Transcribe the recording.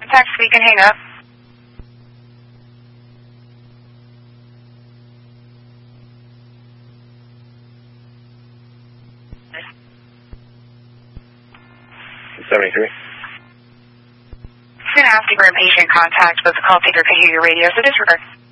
contact so you can hang up. It's going to ask you for impatient contact, but the call taker can hear your radio, so disregard.